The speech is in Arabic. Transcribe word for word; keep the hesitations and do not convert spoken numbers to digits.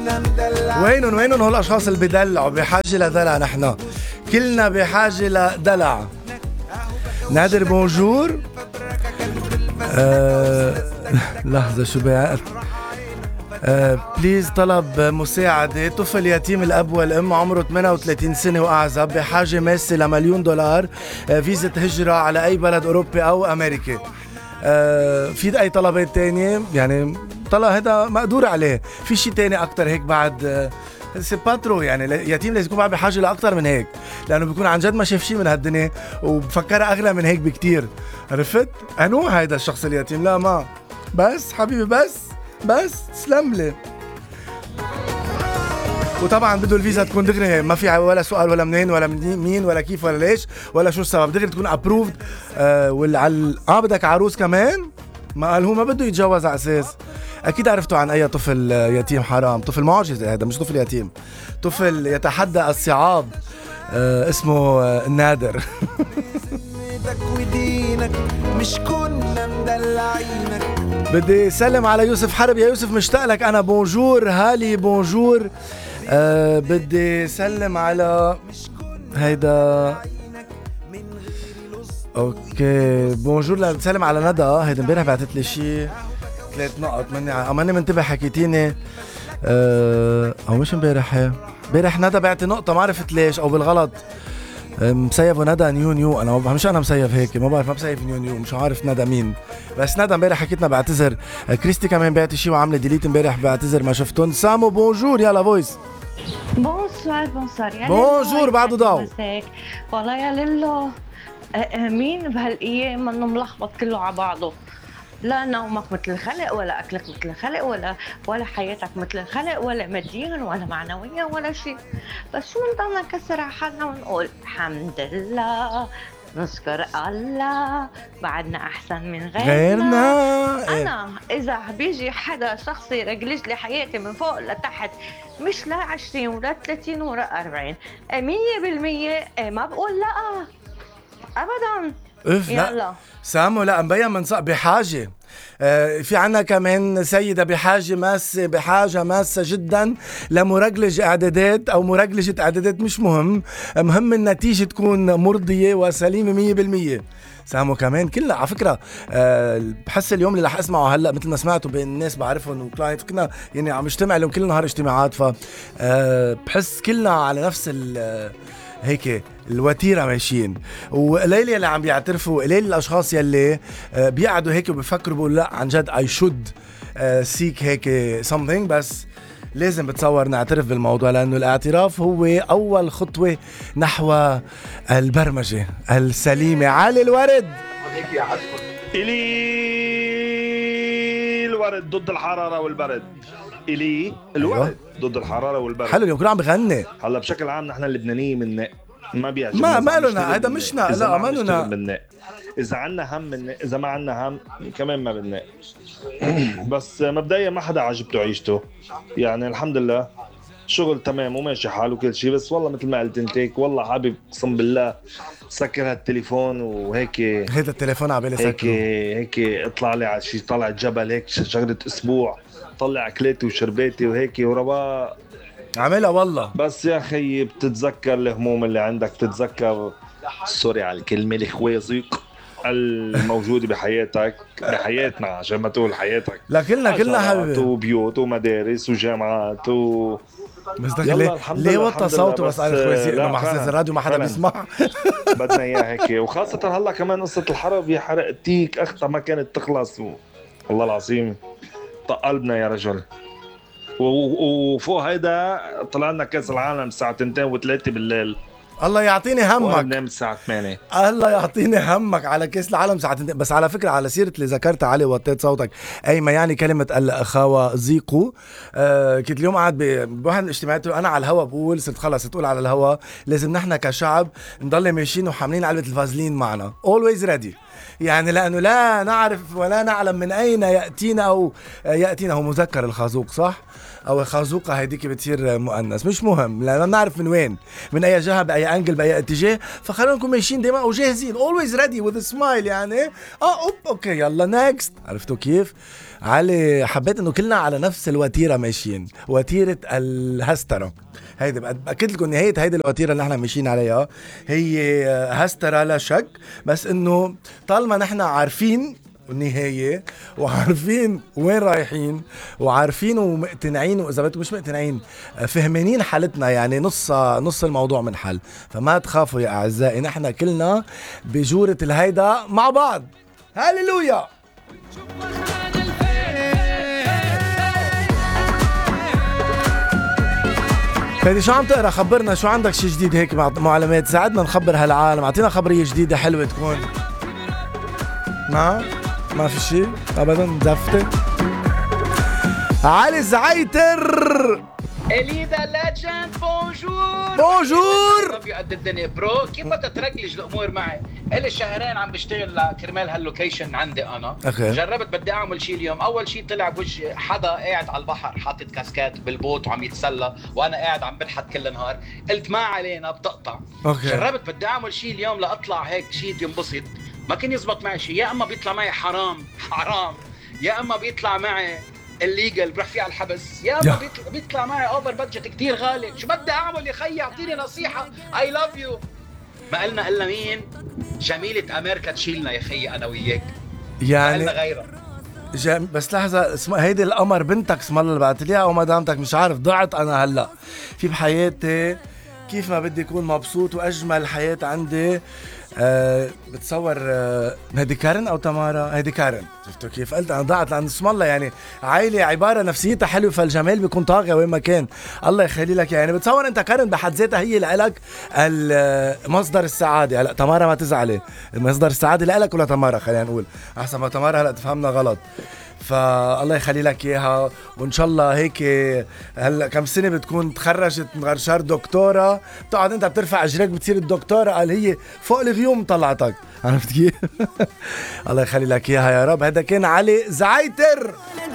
وينهم وينهم هول الاشخاص اللي بدلعوا؟ بحاجه لدلع، نحن كلنا بحاجه لدلع. نادر بونجور. أه لحظه شو بقى؟ أه بليز طلب مساعدة. طفل يتيم الأب والأم عمره ثمانية وثلاثين سنة وأعزب بحاجة ماسة لمليون دولار، أه فيزة هجرة على أي بلد أوروبي أو أمريكي. أه في أي طلبات تانية؟ يعني طلب هذا مقدور عليه. في شيء تاني أكتر هيك بعد؟ أه سيباترو يعني يتيم لازم يكون بعد بحاجة لأكتر من هيك، لأنه بيكون عن جد ما شاف شيء من هالدنيا وبفكرها أغلى من هيك بكتير. عرفت؟ أنو هيدا الشخص اليتيم؟ لا ما بس حبيبي بس بس تسلم لي. وطبعا بده الفيزا تكون دغري، ما في ولا سؤال ولا منين ولا من مين ولا كيف ولا ليش ولا شو السبب، دغري تكون ابروفد. آه والعل اه بدك عروس كمان؟ ما قال هو ما بده يتجوز على اساس. اكيد عرفتوا عن اي طفل يتيم حرام، طفل معجزه هذا، مش طفل يتيم، طفل يتحدى الصعاب. آه اسمه آه النادر. مش كنا مدلعينك. بدي سلم على يوسف حرب. يا يوسف مشتاق لك انا. بونجور هالي بونجور. أه بدي سلم على هيدا. اوكي بونجور. لا سلم على ندى. هيدا امبارح بعثت لي شيء ثلاث نقط مني اماني منتبه حكيتيني. أه او مش امبارح، امبارح ندى بعتي نقطه ما عرفت ليش او بالغلط مسيف ندى نيو نيو. انا مش انا مسيف هيك، ما بعرف، ما مسيف نيو نيو، مش عارف ندى مين. بس ندى امبارح حكيتنا بعتذر. كريستي كمان بعتي شيء وعامله ديليت امبارح بعتذر ما شفتون. سامو بونجور. يلا فويس. بونسوار بونسوار. يا بونجور بعده ضو. والله يا ليلو مين بهالايام منه ملخبط كله على بعضه. لا نومك مثل الخلق، ولا اكلك مثل الخلق، ولا ولا حياتك مثل الخلق، ولا ماديا ولا معنويا ولا شيء. بس شو بنضلنا نكسر على حالنا ونقول الحمد لله، نشكر الله، بعدنا احسن من غيرنا, غيرنا. انا اذا بيجي حدا شخص يرجلج لي حياتي من فوق لتحت، مش لا عشرين ولا ثلاثين ولا أربعين، مية بالمية ما بقول لا ابدا. اف لا سامو لا مبين من صق بحاجه. آه في عنا كمان سيدة بحاجة ماسة، بحاجة ماسة جدا لمرجلج اعدادات او مرجلجة اعدادات، مش مهم، مهم النتيجة تكون مرضية وسليمة مية بالمية. سامو كمان كلنا على فكرة. أه بحس اليوم اللي رح اسمعه هلا مثل ما سمعتوا بين الناس بعرفهم وكلاينت، كنا يعني عم نجتمع اليوم كل نهار اجتماعات، ف أه بحس كلنا على نفس ال هيك الوتيرة ماشيين. وقليل اللي عم بيعترفوا، قليل الاشخاص يلي بيقعدوا هيك وبيفكروا بيقولوا لا عن جد I should seek هيك something. بس لازم بتصور نعترف بالموضوع، لانه الاعتراف هو اول خطوة نحو البرمجة السليمة. علي الورد. إلي الورد ضد الحرارة والبرد. إلي الورد ضد الحرارة والبرد. حلو اليوم كله عم بغني. هلا بشكل عام نحن اللبنانيين من ما بيعجبنا، ما ما لنا هذا مشنا. لا ما لنا. إذا عنا هم من إذا ما عنا هم كمان ما بدنا. بس مبدئيا ما حدا عجبته عيشته، يعني الحمد لله شغل تمام وماشي حاله كل شيء. بس والله مثل ما قلت انتيك، والله حابب قسم بالله سكر هالتليفون وهيك. هيدا التليفون عبالي سكره هيك هيك اطلع لي على شيء، طلع جبل هيك شغلة اسبوع، طلع اكلاتي وشرباتي وهيك وربا عملها والله. بس يا اخي بتتذكر الهموم اللي عندك، بتتذكر سوري على الكلمة الخوازيق الموجودة بحياتك بحياتنا، عشان ما تقول حياتك. لا كلنا كلنا حبيبي، وبيوت ومدارس وجامعات و بس ليه ليه وطى صوته بس على الخوازيق انه محسس الراديو ما حدا بيسمع. بدنا اياه هيك. وخاصة هلا كمان قصة الحرب يا حرقتيك اختها ما كانت تخلص و... والله العظيم طق قلبنا يا رجل. وفوق هيدا طلعنا كاس العالم الساعة اثنين وثلاثة بالليل. الله يعطيني همك. ونام الساعة ثمانية. الله يعطيني همك على كاس العالم ساعة اثنين. بس على فكرة على سيرة اللي ذكرت علي وطيت صوتك، أي ما يعني كلمة الأخوة زيقوا. آه كنت اليوم قاعد بواحد الاجتماعات أنا على الهوا بقول، صرت خلص تقول على الهوا لازم نحن كشعب نضل ماشيين وحاملين علبة الفازلين معنا always ready، يعني لأنه لا نعرف ولا نعلم من أين يأتينا أو يأتينا. هو مذكر الخازوق صح؟ او خازوقه هيديك بتصير مؤنث، مش مهم لأننا بنعرف من وين، من اي جهه، باي انجل، باي اتجاه. فخلونا نكون ماشيين دائما وجاهزين always ready with a smile يعني. اه أوب اوكي يلا نيكست. عرفتوا كيف؟ علي حبيت انه كلنا على نفس الوتيره ماشيين، وتيره الهستره. هيدي باكد لكم نهايه هيدي الوتيره اللي احنا ماشيين عليها هي هستره لا شك، بس انه طالما نحن عارفين النهاية وعارفين وين رايحين وعارفين ومقتنعين، وإذا بدكم مش مقتنعين فهمانين حالتنا، يعني نص نص الموضوع من حل. فما تخافوا يا أعزائي، نحن كلنا بجورة الهيدا مع بعض. هاليلويا. فادي شو عم تقرا؟ خبرنا شو عندك شي جديد هيك مع معلومات، ساعدنا نخبر هالعالم، اعطينا خبرية جديدة حلوة تكون. ما ما في شيء ابدا زفتة. علي زعيتر اليدا ليجند بونجور بونجور قد الدنيا برو، كيف بدها ترجلج الامور معي؟ الي شهرين عم بشتغل كرمال هاللوكيشن عندي انا. أوكي. جربت بدي اعمل شيء اليوم، اول شيء طلع بوجه حدا قاعد على البحر حاطط كاسكات بالبوت وعم يتسلى، وانا قاعد عم بنحت كل النهار، قلت ما علينا بتقطع. أوكي. جربت بدي اعمل شيء اليوم لاطلع هيك شيء ينبسط، ما كان يزبط معي شيء، يا اما بيطلع معي حرام حرام، يا اما بيطلع معي الليجل بروح فيه على الحبس، يا اما بيطلع, بيطلع معي اوفر بادجت كتير غالي. شو بدي اعمل يا خيي؟ اعطيني نصيحه. اي لاف يو. ما قلنا الا مين؟ جميله امريكا تشيلنا يا خيي انا وياك، يعني ما قلنا غيرها. جم... بس لحظة، اسم... هيدي القمر بنتك اسم الله اللي بعت ليها او مدامتك؟ مش عارف، ضعت انا هلا في بحياتي كيف ما بدي اكون مبسوط واجمل حياة عندي. أه بتصور أه هيدي كارن او تمارا؟ هيدي كارن. شفتوا كيف قلت انا ضاعت؟ لان اسم الله يعني عائلة عبارة نفسيتها حلوة، فالجمال بيكون طاغية وين ما كان. الله يخلي لك. يعني بتصور انت كارن بحد ذاتها هي لك مصدر السعادة. هلا تمارا ما تزعلي، مصدر السعادة لك ولا تمارا؟ خلينا نقول احسن ما تمارا هلا تفهمنا غلط. فالله يخلي لك اياها، وان شاء الله هيك هلا كم سنه بتكون تخرجت من غرشار دكتوره، بتقعد انت بترفع اجريك بتصير الدكتوره، قال هي فوق الغيوم طلعتك. عرفت كيف؟ الله يخلي لك اياها يا رب. هذا كان علي زعيتر.